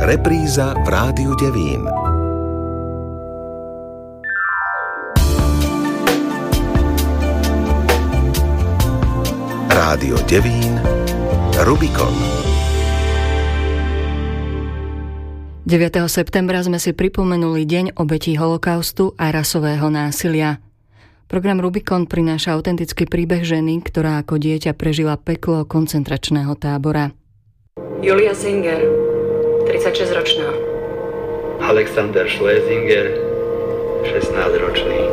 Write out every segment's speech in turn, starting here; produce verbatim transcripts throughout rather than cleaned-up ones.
Repríza v Rádiu Devín. Rádio Devín, Rubikon. deviateho septembra sme si pripomenuli Deň obetí holokaustu a rasového násilia. Program Rubikon prináša autentický príbeh ženy, ktorá ako dieťa prežila peklo koncentračného tábora. Julia Singer, tridsaťšesťročná. Alexander Schlesinger, šestnásťročný.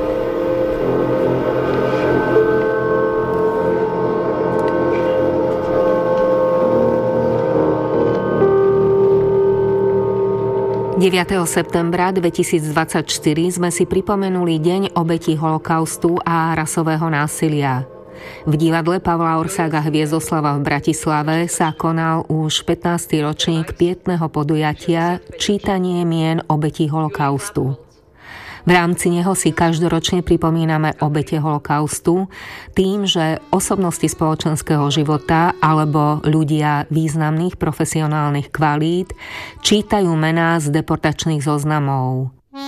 deviateho septembra dvetisícdvadsaťštyri sme si pripomenuli Deň obetí holokaustu a rasového násilia. V divadle Pavla Orsága Hviezdoslava v Bratislave sa konal už pätnásty ročník pietného podujatia Čítanie mien obetí holokaustu. V rámci neho si každoročne pripomíname obete holokaustu tým, že osobnosti spoločenského života alebo ľudia významných profesionálnych kvalít čítajú mená z deportačných zoznamov.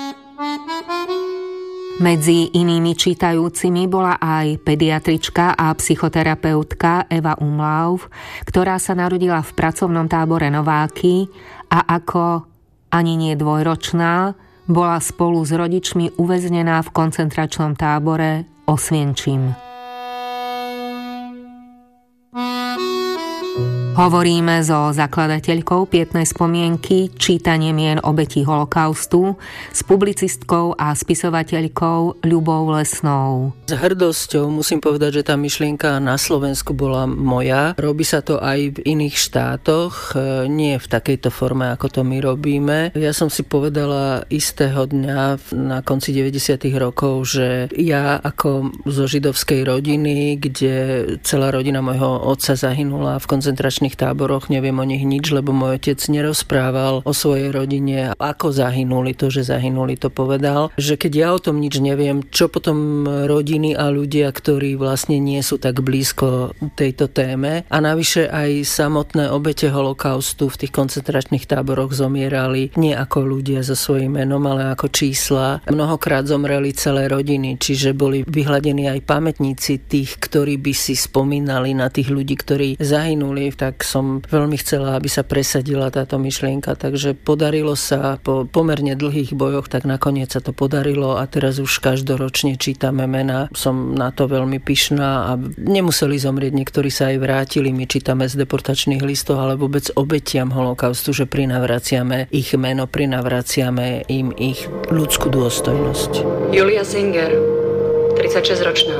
Medzi inými čítajúcimi bola aj pediatrička a psychoterapeutka Eva Umlauf, ktorá sa narodila v pracovnom tábore Nováky a ako ani nie dvojročná bola spolu s rodičmi uväznená v koncentračnom tábore Osvienčim. Hovoríme so zakladateľkou pietnej spomienky Čítanie mien obetí holokaustu, s publicistkou a spisovateľkou Ľubou Lesnou. S hrdosťou musím povedať, že tá myšlienka na Slovensku bola moja. Robí sa to aj v iných štátoch, nie v takejto forme, ako to my robíme. Ja som si povedala istého dňa na konci deväťdesiatych rokov, že ja ako zo židovskej rodiny, kde celá rodina môjho otca zahynula v koncentračných táboroch, neviem o nich nič, lebo môj otec nerozprával o svojej rodine, ako zahynuli, to, že zahynuli, to povedal, že keď ja o tom nič neviem, čo potom rodiny a ľudia, ktorí vlastne nie sú tak blízko tejto téme, a navyše aj samotné obete holokaustu v tých koncentračných táboroch zomierali nie ako ľudia so svojím menom, ale ako čísla. Mnohokrát zomreli celé rodiny, čiže boli vyhladení aj pamätníci tých, ktorí by si spomínali na tých ľudí, ktorí zahynuli, tak som veľmi chcela, aby sa presadila táto myšlienka, takže podarilo sa po pomerne dlhých bojoch, tak nakoniec sa to podarilo a teraz už každoročne čítame mená. Som na to veľmi pyšná a nemuseli zomrieť, niektorí sa aj vrátili, my čítame z deportačných listov, ale vôbec obetiam holokaustu, že prinavraciame ich meno, prinavraciame im ich ľudskú dôstojnosť. Julia Singer, tridsaťšesťročná.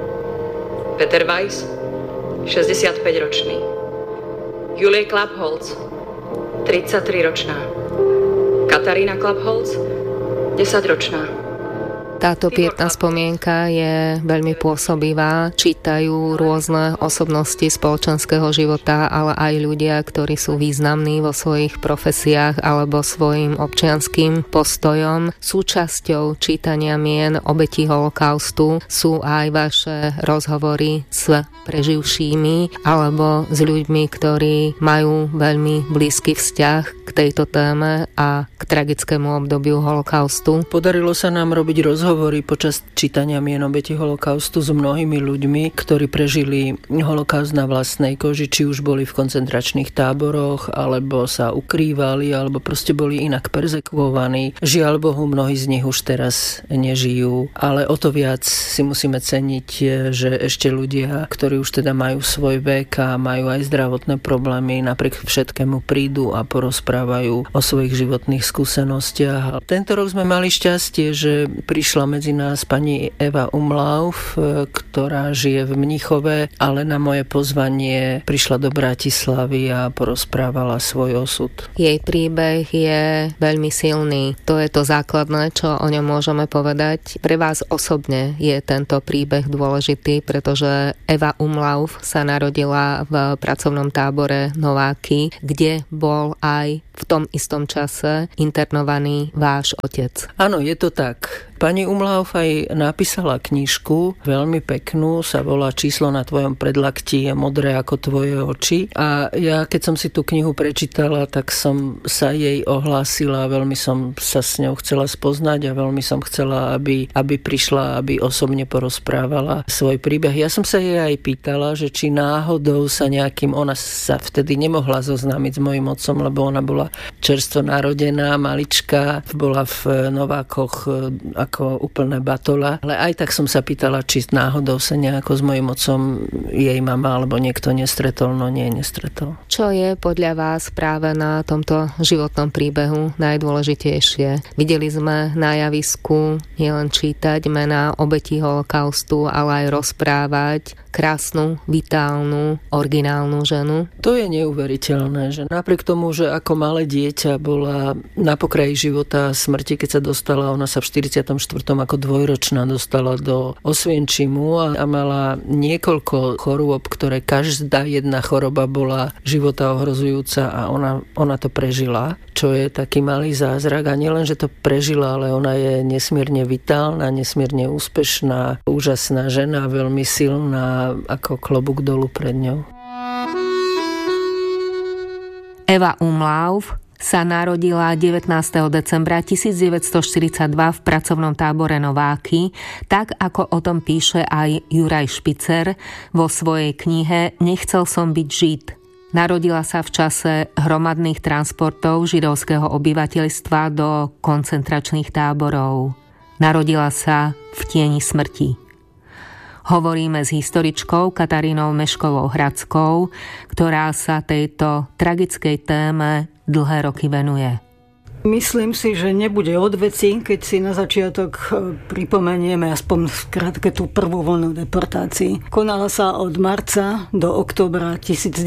Peter Weiss, šesťdesiatpäťročný. Julie Klapholz, tridsaťtriročná. Katarína Klapholz, desaťročná. Táto pietná spomienka je veľmi pôsobivá. Čítajú rôzne osobnosti spoločenského života, ale aj ľudia, ktorí sú významní vo svojich profesiách alebo svojim občianskym postojom. Súčasťou čítania mien obetí holokaustu sú aj vaše rozhovory s preživšími alebo s ľuďmi, ktorí majú veľmi blízky vzťah k tejto téme a k tragickému obdobiu holokaustu. Podarilo sa nám robiť rozhovory počas čítania mien obetí holokaustu s mnohými ľuďmi, ktorí prežili holokaust na vlastnej koži, či už boli v koncentračných táboroch, alebo sa ukrývali, alebo proste boli inak perzekvovaní. Žiaľ Bohu, mnohí z nich už teraz nežijú, ale o to viac si musíme ceniť, že ešte ľudia, ktorí už teda majú svoj vek a majú aj zdravotné problémy, napriek všetkému prídu a porozprávajú o svojich životných skúsenostiach. Tento rok sme mali šťastie, že prišla medzi nás pani Eva Umlauf, ktorá žije v Mníchove, ale na moje pozvanie prišla do Bratislavy a porozprávala svoj osud. Jej príbeh je veľmi silný. To je to základné, čo o ňom môžeme povedať. Pre vás osobne je tento príbeh dôležitý, pretože Eva Umlauf sa narodila v pracovnom tábore Nováky, kde bol aj v tom istom čase internovaný váš otec. Áno, je to tak. Pani Umlauf aj napísala knižku, veľmi peknú, sa volá Číslo na tvojom predlaktí je modré ako tvoje oči. A ja, keď som si tú knihu prečítala, tak som sa jej ohlásila, veľmi som sa s ňou chcela spoznať a veľmi som chcela, aby, aby prišla, aby osobne porozprávala svoj príbeh. Ja som sa jej aj pýtala, že či náhodou sa nejakým, ona sa vtedy nemohla zoznámiť s mojím otcom, lebo ona bola čerstvo narodená, malička, bola v Novákoch ako úplné batola. Ale aj tak som sa pýtala, či náhodou sa nejako s mojím otcom jej mama alebo niekto nestretol, no nie, nestretol. Čo je podľa vás práve na tomto životnom príbehu najdôležitejšie? Videli sme na javisku nielen čítať mená obetí holokaustu, ale aj rozprávať krásnu, vitálnu, originálnu ženu. To je neuveriteľné, že napriek tomu, že ako malé dieťa bola na pokraji života a smrti, keď sa dostala, ona sa v štyridsiatom štvrtom ako dvojročná dostala do Osvienčimu a, a mala niekoľko chorôb, ktoré každá jedna choroba bola života ohrozujúca a ona, ona to prežila, čo je taký malý zázrak. A nielen, že to prežila, ale ona je nesmierne vitálna, nesmierne úspešná, úžasná žena, veľmi silná, ako klobúk dolu pred ňou. Eva Umlauf sa narodila devätnásteho decembra tisícdeväťstoštyridsaťdva v pracovnom tábore Nováky, tak ako o tom píše aj Juraj Špicer vo svojej knihe Nechcel som byť Žid. Narodila sa v čase hromadných transportov židovského obyvateľstva do koncentračných táborov. Narodila sa v tieni smrti. Hovoríme s historičkou Katarínou Meškovou-Hradskou, ktorá sa tejto tragickej téme dlhé roky venuje. Myslím si, že nebude odveci, keď si na začiatok pripomenieme aspoň skrátke tú prvú vlnu deportácií. Konala sa od marca do októbra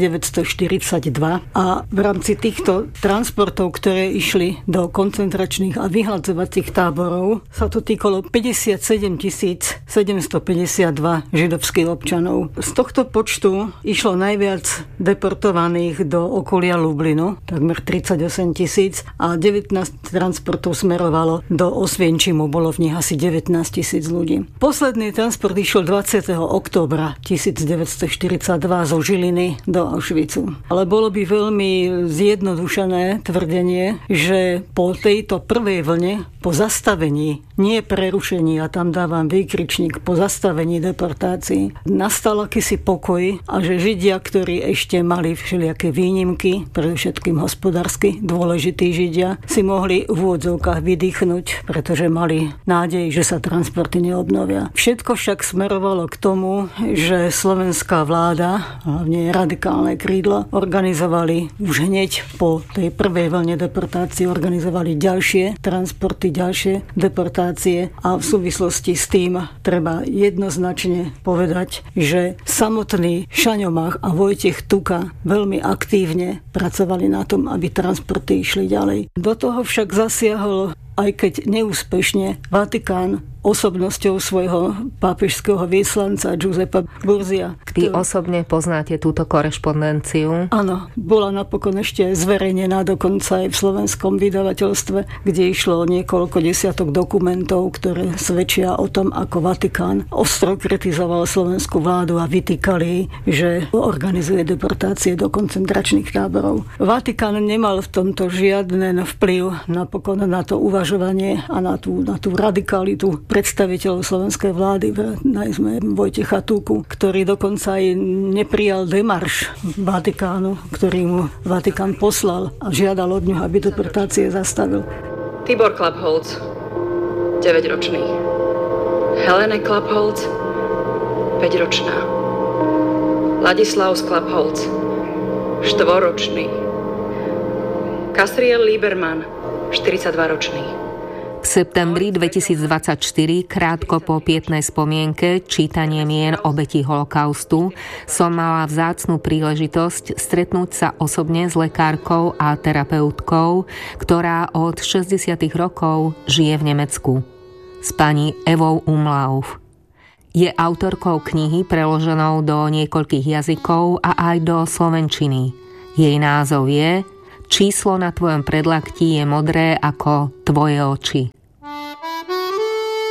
tisícdeväťstoštyridsaťdva a v rámci týchto transportov, ktoré išli do koncentračných a vyhladzovacích táborov, sa to týkalo päťdesiatsedem tisíc sedemstopäťdesiatdva židovských občanov. Z tohto počtu išlo najviac deportovaných do okolia Lublinu, takmer tridsaťosem tisíc, a devätnásť transportov smerovalo do Osvienčimu, bolo v nich asi devätnásť tisíc ľudí. Posledný transport išiel dvadsiateho októbra tisícdeväťstoštyridsaťdva zo Žiliny do Auschwitzu. Ale bolo by veľmi zjednodušené tvrdenie, že po tejto prvej vlne, po zastavení, nie prerušení, a tam dávam výkričník, po zastavení deportácií, nastal akýsi pokoj a že Židia, ktorí ešte mali všelijaké výnimky, predovšetkým hospodársky dôležití Židia, si mohli v úvodzovkách vydýchnuť, pretože mali nádej, že sa transporty neobnovia. Všetko však smerovalo k tomu, že slovenská vláda, hlavne radikálne krídlo, organizovali už hneď po tej prvej vlne deportácie, organizovali ďalšie transporty, ďalšie deportácie a v súvislosti s tým treba jednoznačne povedať, že samotný Šaňomach a Vojtech Tuka veľmi aktívne pracovali na tom, aby transporty išli ďalej. Do toho však zasiahol, aj keď neúspešne, Vatikán osobnosťou svojho pápežského vyslanca Giuseppa Burzia. Vy osobne poznáte túto korešpondenciu? Áno, bola napokon ešte zverejnená dokonca aj v slovenskom vydavateľstve, kde išlo niekoľko desiatok dokumentov, ktoré svedčia o tom, ako Vatikán ostro kritizoval slovenskú vládu a vytýkali, že organizuje deportácie do koncentračných táborov. Vatikán nemal v tomto žiaden vplyv napokon na to uvažovanie a na tú, na tú radikalitu predstaviteľov slovenskej vlády, najmä Vojtecha Tuku, ktorý dokonca aj neprijal demarš Vatikánu, ktorý mu Vatikán poslal a žiadal od ňoho, aby deportácie zastavil. Tibor Klapholc, deväťročný. Helene Klapholc, päťročná. Ladislaus Klapholc, štvoročný. Kasriel Lieberman, štyridsaťdvaročný. V septembri dvetisícdvadsaťštyri, krátko po pietnej spomienke, čítanie mien obetí holokaustu, som mala vzácnu príležitosť stretnúť sa osobne s lekárkou a terapeutkou, ktorá od šesťdesiatych rokov žije v Nemecku. S pani Evou Umlauf. Je autorkou knihy preloženou do niekoľkých jazykov a aj do slovenčiny. Jej názov je Číslo na tvojom predlaktí je modré ako tvoje oči.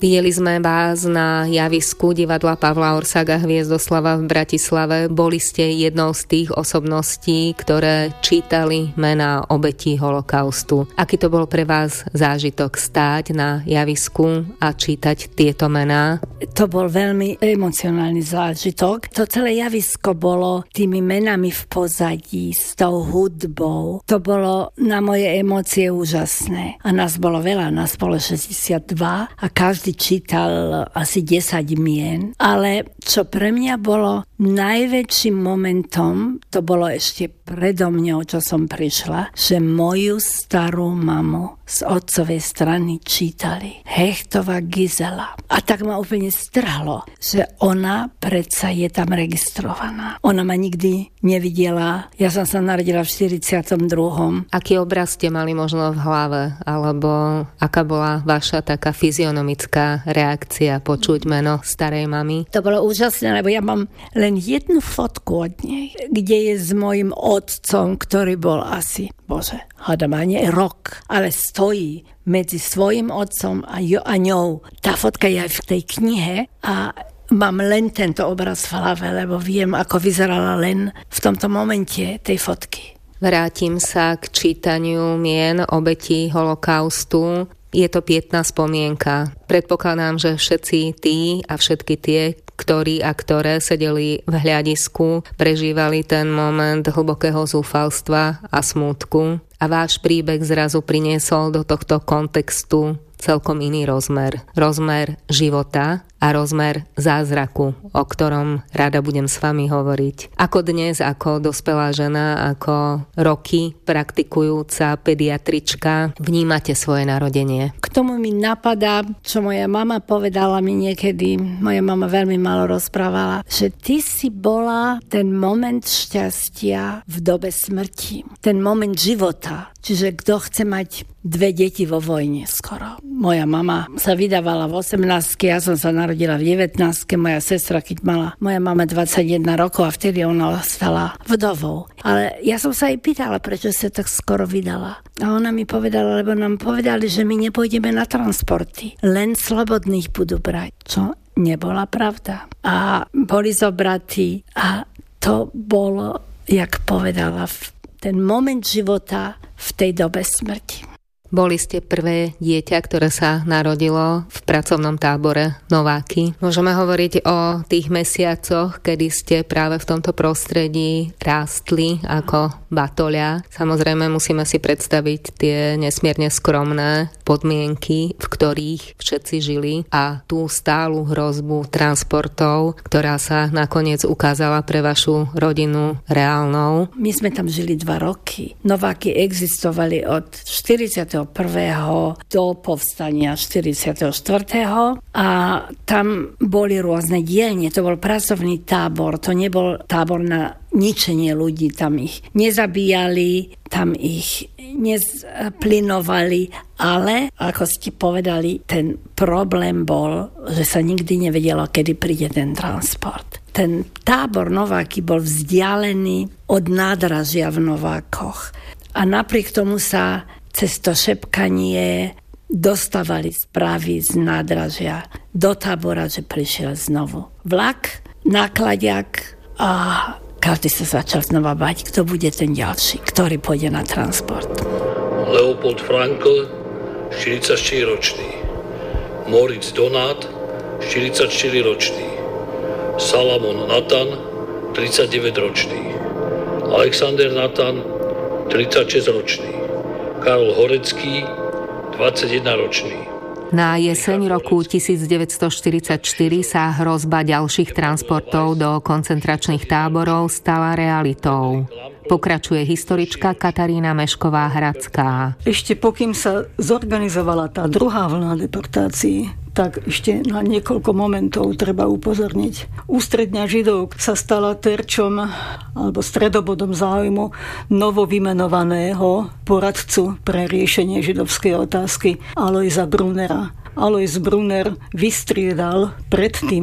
Videli sme vás na javisku divadla Pavla Orsága Hviezdoslava v Bratislave. Boli ste jednou z tých osobností, ktoré čítali mená obetí holokaustu. Aký to bol pre vás zážitok stáť na javisku a čítať tieto mená? To bol veľmi emocionálny zážitok. To celé javisko bolo tými menami v pozadí, s tou hudbou. To bolo na moje emócie úžasné. A nás bolo veľa, nás bolo šesťdesiatdva a každý čítal asi desať mien, ale čo pre mňa bolo najväčším momentom, to bolo ešte predo mňou, čo som prišla, že moju starú mamu z otcovej strany čítali Hechtová Gizela. A tak ma úplne strhlo, že ona predsa je tam registrovaná. Ona ma nikdy nevidela. Ja som sa narodila v štyridsiatom druhom. Aký obraz ste mali možno v hlave? Alebo aká bola vaša taká fyzionomická reakcia počuť meno starej mamy? To bolo úžasné, lebo ja mám len jednu fotku od nej, kde je s mojim otcom, ktorý bol asi, bože, hádam ani rok, ale stojí medzi svojim otcom a, jo, a ňou. Tá fotka je aj v tej knihe a mám len tento obraz v hlave, lebo viem, ako vyzerala len v tomto momente tej fotky. Vrátim sa k čítaniu mien obetí holokaustu. Je to pietná spomienka. Predpokladám, že všetci tí a všetky tie, ktorí a ktoré sedeli v hľadisku, prežívali ten moment hlbokého zúfalstva a smútku. A váš príbeh zrazu priniesol do tohto kontextu celkom iný rozmer. Rozmer života a rozmer zázraku, o ktorom rada budem s vami hovoriť. Ako dnes, ako dospelá žena, ako roky praktikujúca pediatrička, vnímate svoje narodenie? K tomu mi napadá, čo moja mama povedala mi niekedy, moja mama veľmi málo rozprávala, že ty si bola ten moment šťastia v dobe smrti. Ten moment života. Čiže kto chce mať dve deti vo vojne skoro. Moja mama sa vydávala v osemnástke, ja som sa narodila v devätnástke, moja sestra, keď mala moja mama dvadsaťjeden rokov a vtedy ona ostala vdovou. Ale ja som sa jej pýtala, prečo sa tak skoro vydala. A ona mi povedala, lebo nám povedali, že my nepôjdeme na transporty. Len slobodných budú brať. Čo nebola pravda. A boli zobratí a to bolo, jak povedala, ten moment života v tej dobe smrti. Boli ste prvé dieťa, ktoré sa narodilo v pracovnom tábore Nováky. Môžeme hovoriť o tých mesiacoch, kedy ste práve v tomto prostredí rástli ako batoľa. Samozrejme musíme si predstaviť tie nesmierne skromné podmienky, v ktorých všetci žili a tú stálu hrozbu transportov, ktorá sa nakoniec ukázala pre vašu rodinu reálnou. My sme tam žili dva roky. Nováky existovali od štyridsiateho prvého do povstania štyridsiateho štvrtého a tam boli rôzne dielne. To bol pracovný tábor, to nebol tábor na ničenie ľudí. Tam ich nezabíjali, tam ich nezplynovali, ale, ako ste povedali, ten problém bol, že sa nikdy nevedelo, kedy príde ten transport. Ten tábor Nováky bol vzdialený od nádražia v Novákoch. A napriek tomu sa cez to šepkanie dostávali správy z nádražia do tábora, že prišiel znovu vlak, nákladiak a každý sa začal znova bať, kto bude ten ďalší, ktorý pôjde na transport. Leopold Frankl, štyridsaťštyriročný. Moritz Donát, štyridsaťštyriročný. Salamon Nathan, tridsaťdeväťročný. Alexander Nathan, tridsaťšesťročný. Karol Horecký, dvadsaťjedenročný. Na jeseň roku devätnásťstoštyridsaťštyri sa hrozba ďalších transportov do koncentračných táborov stala realitou. Pokračuje historička Katarína Mešková-Hradská. Ešte pokým sa zorganizovala tá druhá vlna deportácií, tak ešte na niekoľko momentov treba upozorniť. Ústredňa Židov sa stala terčom alebo stredobodom záujmu novovymenovaného poradcu pre riešenie židovskej otázky Alojza Brunera. Alois Brunner vystriedal predtým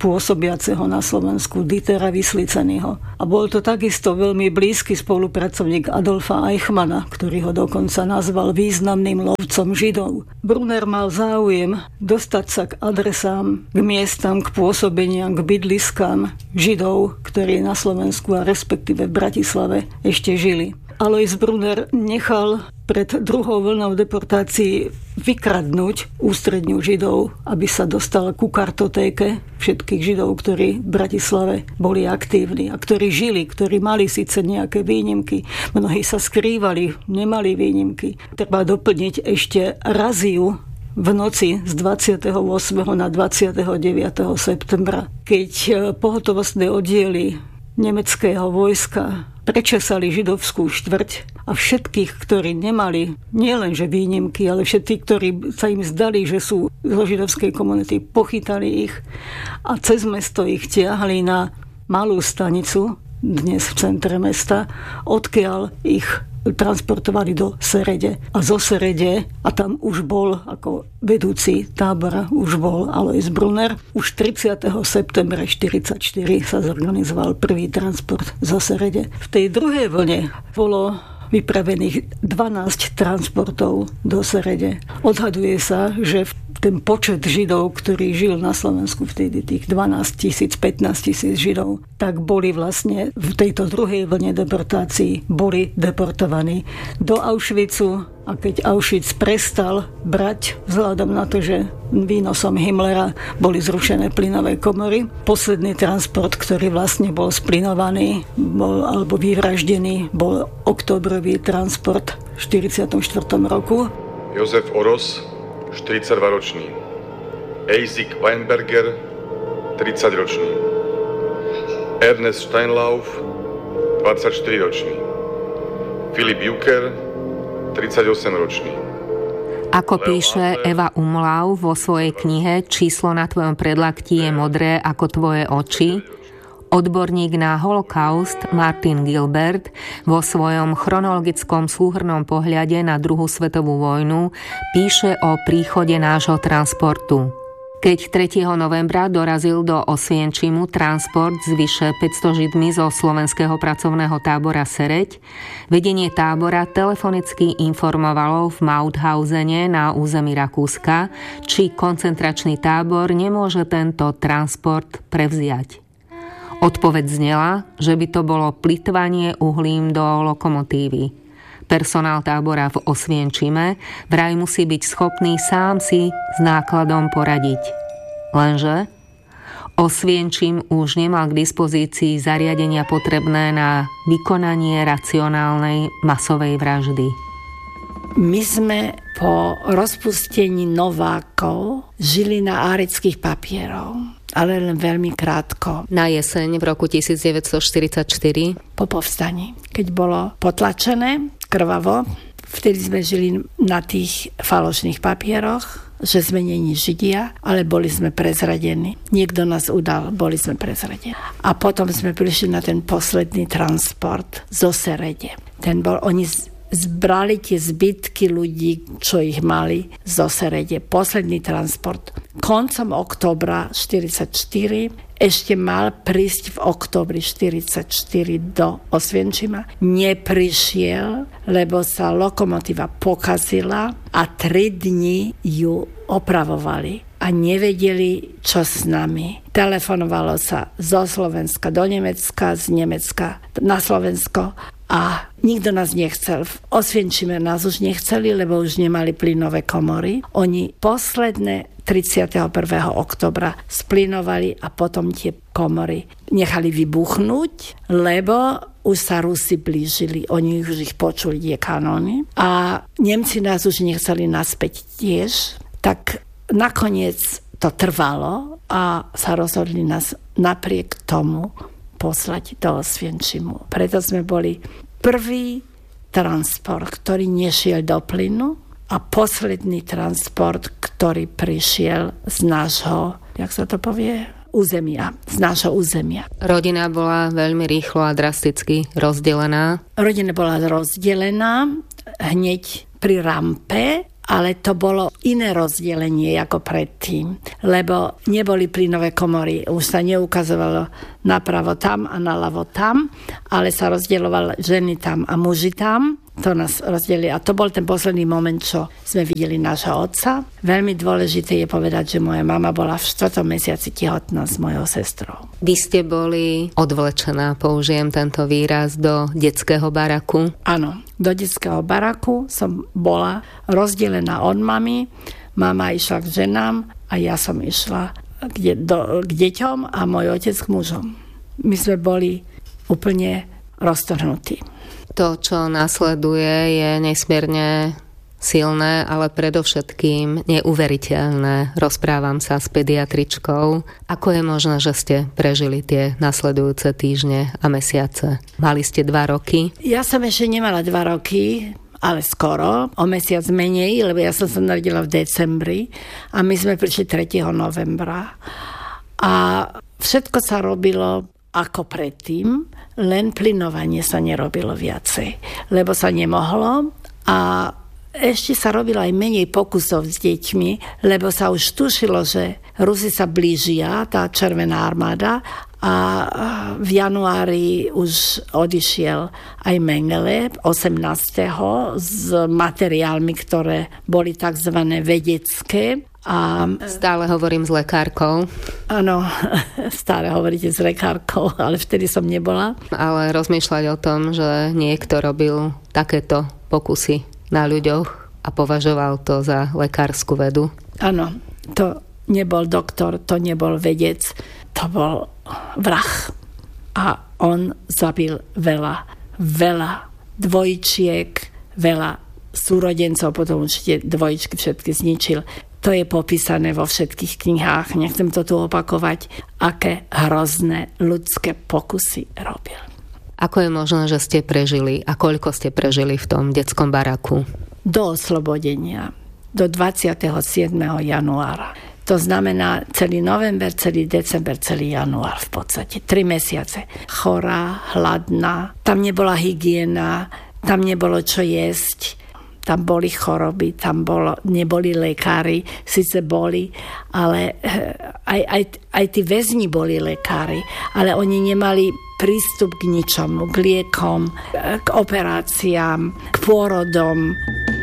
pôsobiaceho na Slovensku Dietera Vyslyceného. A bol to takisto veľmi blízky spolupracovník Adolfa Eichmanna, ktorý ho dokonca nazval významným lovcom Židov. Brunner mal záujem dostať sa k adresám, k miestam, k pôsobeniam, k bydliskám Židov, ktorí na Slovensku a respektíve v Bratislave ešte žili. Alois Brunner nechal pred druhou vlnou deportácií vykradnúť ústredňu Židov, aby sa dostal ku kartotéke všetkých Židov, ktorí v Bratislave boli aktívni a ktorí žili, ktorí mali síce nejaké výnimky. Mnohí sa skrývali, nemali výnimky. Treba doplniť ešte raziu v noci z dvadsiateho ôsmeho na dvadsiateho deviateho septembra, keď pohotovostné oddiely nemeckého vojska prečesali židovskú štvrť a všetkých, ktorí nemali nielenže výnimky, ale všetci, ktorí sa im zdali, že sú zo židovskej komunity, pochytali ich a cez mesto ich tiahli na malú stanicu, dnes v centre mesta, odkiaľ ich transportovali do Serede. A zo Serede, a tam už bol ako vedúci tábora, už bol Alois Brunner. Už tridsiateho septembra štyridsaťštyri sa zorganizoval prvý transport zo Serede. V tej druhej vlne bolo vypravených dvanásť transportov do Serede. Odhaduje sa, že ten počet Židov, ktorí žil na Slovensku vtedy, tých dvanásť tisíc, pätnásť tisíc Židov, tak boli vlastne v tejto druhej vlne deportácií boli deportovaní do Auschwitzu. A keď Auschwitz prestal brať, vzhľadom na to, že výnosom Himmlera boli zrušené plynové komory, posledný transport, ktorý vlastne bol splynovaný bol, alebo vyvraždený, bol októbrový transport v štyridsiatom štvrtom roku. Jozef Oros, štyridsaťdvaročný. Eisik Weinberger, tridsaťročný. Ernest Steinlauf, dvadsaťštyriročný. Filip Juker, tridsaťosemročný. Ako píše Eva Umlauf vo svojej knihe Číslo na tvojom predlaktí je modré ako tvoje oči, odborník na holokaust Martin Gilbert vo svojom chronologickom súhrnnom pohľade na druhú svetovú vojnu píše o príchode nášho transportu. Keď tretieho novembra dorazil do Osvienčimu transport s vyše päťsto Židmi zo slovenského pracovného tábora Sereď, vedenie tábora telefonicky informovalo v Mauthausene na území Rakúska, či koncentračný tábor nemôže tento transport prevziať. Odpoveď znela, že by to bolo plytvanie uhlím do lokomotívy. Personál tábora v Osvienčime vraj musí byť schopný sám si s nákladom poradiť. Lenže Osvienčim už nemal k dispozícii zariadenia potrebné na vykonanie racionálnej masovej vraždy. My sme po rozpustení Novákov žili na árických papierov, ale len veľmi krátko. Na jeseň v roku devätnásťstoštyridsaťštyri po povstaní, keď bolo potlačené krvavo, vtedy sme žili na tých falošných papieroch, že sme není Židia, ale boli sme prezradení. Niekto nás udal, boli sme prezradení. A potom sme prišli na ten posledný transport zo Serede. Ten bol, oni zbrali tie zbytky ľudí, čo ich mali zo Serede. Posledný transport. Koncom októbra štyridsaťštyri ešte mal prísť v októbri štyridsaťštyri do Osvienčima. Neprišiel, lebo sa lokomotíva pokazila a tri dni ju opravovali a nevedeli, čo s nami. Telefonovalo sa zo Slovenska do Nemecka, z Nemecka na Slovensko a nikto nás nechcel. V Osvienčime nás už nechceli, lebo už nemali plynové komory. Oni posledné tridsiateho prvého októbra splinovali a potom tie komory nechali vybuchnúť, lebo už sa Rusi blížili. Oni už ich počuli, tie kanóny. A Nemci nás už nechceli naspäť tiež. Tak nakoniec to trvalo a sa rozhodli nás napriek tomu poslať do Osvienčimu. Preto sme boli prvý transport, ktorý nešiel do plynu a posledný transport, ktorý prišiel z nášho, jak sa to povie, územia, z nášho územia. Rodina bola veľmi rýchlo a drasticky rozdelená. Rodina bola rozdelená hneď pri rampe ale to bolo iné rozdelenie ako predtým, lebo neboli plynové komory, už sa neukazovalo napravo tam a naľavo tam, ale sa rozdielovali ženy tam a muži tam. To nás rozdelili a to bol ten posledný moment, čo sme videli nášho otca. Veľmi dôležité je povedať, že moja mama bola v štvrtom mesiaci tehotná s mojou sestrou. Vy ste boli odvlečená, použijem tento výraz, do detského baraku? Áno, do detského baraku som bola rozdelená od mamy. Mama išla k ženám a ja som išla k, de- do, k deťom a môj otec k mužom. My sme boli úplne roztrhnutí. To, čo nasleduje, je nesmierne silné, ale predovšetkým neuveriteľné. Rozprávam sa s pediatričkou. Ako je možné, že ste prežili tie nasledujúce týždne a mesiace? Mali ste dva roky? Ja som ešte nemala dva roky, ale skoro, o mesiac menej, lebo ja som sa narodila v decembri a my sme prišli tretieho novembra. A všetko sa robilo ako predtým, len plynovanie sa nerobilo viacej, lebo sa nemohlo a ešte sa robilo aj menej pokusov s deťmi, lebo sa už tušilo, že Rusi sa blížia, tá Červená armáda, a v januári už odišiel aj Mengele osemnásteho s materiálmi, ktoré boli takzvané vedecké. A stále hovorím s lekárkou. Áno, stále hovoríte s lekárkou, ale vtedy som nebola. Ale rozmýšľať o tom, že niekto robil takéto pokusy na ľuďoch a považoval to za lekárskú vedu. Áno, to nebol doktor, to nebol vedec, to bol vrah. A on zabil veľa, veľa dvojčiek, veľa súrodencov, potom určite dvojičky všetky zničil. To je popísané vo všetkých knihách. Nechcem to tu opakovať, aké hrozné ľudské pokusy robil. Ako je možné, že ste prežili a koľko ste prežili v tom detskom baraku? Do oslobodenia, do dvadsiateho siedmeho januára. To znamená celý november, celý december, celý január v podstate. Tri mesiace. Chorá, hladná, tam nebola hygiena, tam nebolo čo jesť. Tam boli choroby, tam bolo, neboli lekári, síce boli, ale aj, aj, aj tí väzni boli lekári, ale oni nemali prístup k ničomu, k liekom, k operáciám, k pôrodom.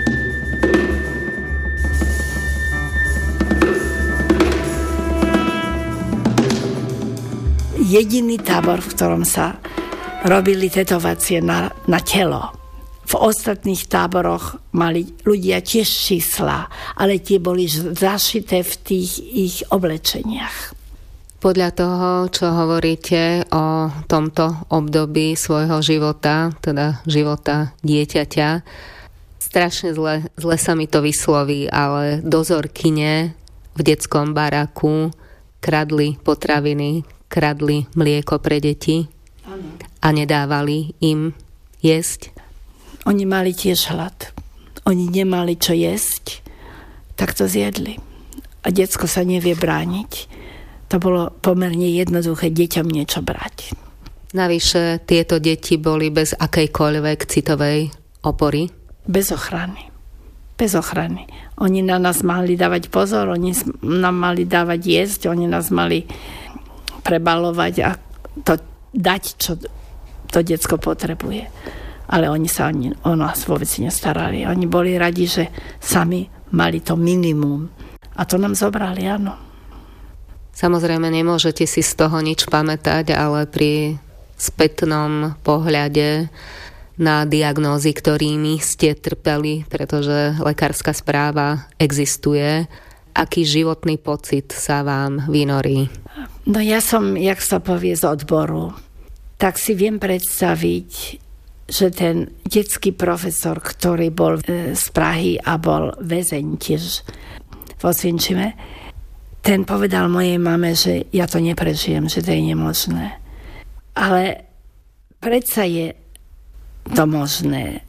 Jediný tábor, v ktorom sa robili tetovácie na, na telo. V ostatných táboroch mali ľudia tiež čísla, ale tie boli zašité v tých ich oblečeniach. Podľa toho, čo hovoríte o tomto období svojho života, teda života dieťaťa, strašne zle, zle sa mi to vysloví, ale dozorkyne v detskom baraku kradli potraviny, kradli mlieko pre deti a nedávali im jesť. Oni mali tiež hlad. Oni nemali čo jesť, tak to zjedli. A decko sa nevie brániť. To bolo pomerne jednoduché deťom niečo brať. Navyše tieto deti boli bez akejkoľvek citovej opory? Bez ochrany. Bez ochrany. Oni na nás mali dávať pozor, oni nám mali dávať jesť, oni nás mali prebalovať a to dať, čo to decko potrebuje. Ale oni sa oni, o nás vôbec nestarali. Oni boli radi, že sami mali to minimum. A to nám zobrali, áno. Samozrejme, nemôžete si z toho nič pamätať, ale pri spätnom pohľade na diagnózy, ktorými ste trpeli, pretože lekárska správa existuje, aký životný pocit sa vám vynorí? No ja som, jak sa povie, z odboru. Tak si viem predstaviť, že ten detský profesor, ktorý bol z Prahy a bol väzeň tiež v Osvienčime, ten povedal mojej mame, že ja to neprežijem, že to je nemožné. Ale predsa je to možné.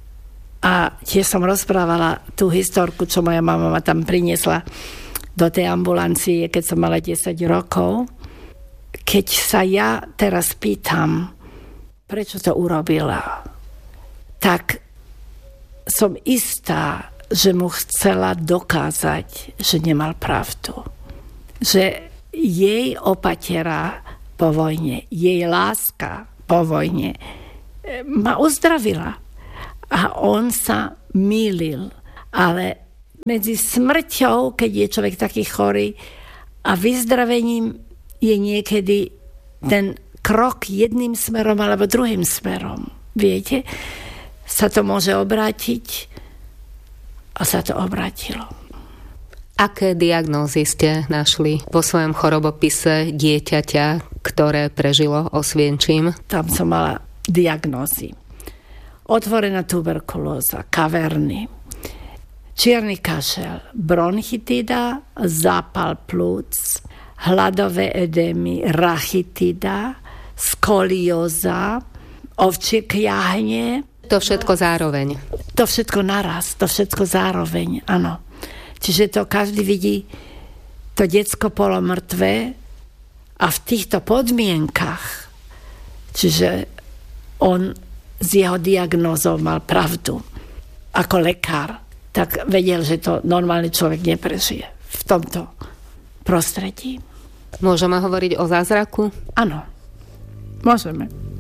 A tiež som rozprávala tú historku, čo moja mama ma tam priniesla do tej ambulancie, keď som mala desať rokov. Keď sa ja teraz pýtam, prečo to urobila, tak som istá, že mu chcela dokázať, že nemal pravdu. Že jej opatera po vojne, jej láska po vojne ma uzdravila. A on sa mýlil. Ale medzi smrťou, keď je človek taký chorý, a vyzdravením je niekedy ten krok jedným smerom alebo druhým smerom. Viete? Sa to môže obrátiť a sa to obrátilo. Aké diagnózy ste našli vo svojom chorobopise dieťaťa, ktoré prežilo Osvienčim? Tam som mala diagnózy. Otvorená tuberkulóza, kaverny, čierny kašel, bronchitida, zápal plúc, hladové edémy, rachitida, skolióza, ovčie kľahne. To všetko zároveň. To všetko naraz, to všetko zároveň, áno. Čiže to každý vidí to decko polomrtvé a v týchto podmienkach, čiže on s jeho diagnózou mal pravdu. Ako lekár, tak vedel, že to normálny človek neprežije v tomto prostredí. Môžeme hovoriť o zázraku? Áno, môžeme.